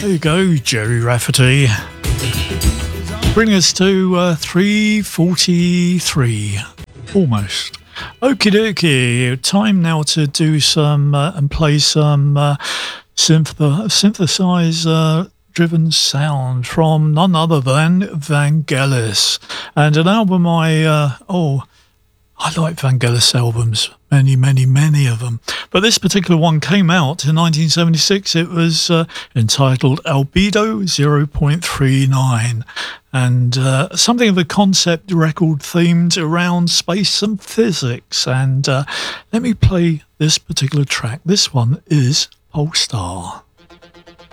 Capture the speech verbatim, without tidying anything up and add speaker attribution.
Speaker 1: There you go, Gerry Rafferty. Bring us to uh, three forty-three, almost. Okie dokie, time now to do some uh, and play some uh, synth- synthesizer driven sound from none other than Vangelis, and an album I uh, oh I like Vangelis albums, many many many of them, but this particular one came out in nineteen seventy-six. It was uh, entitled Albedo zero point three nine, and uh, something of a concept record themed around space and physics. And uh, let me play this particular track. This one is Polestar.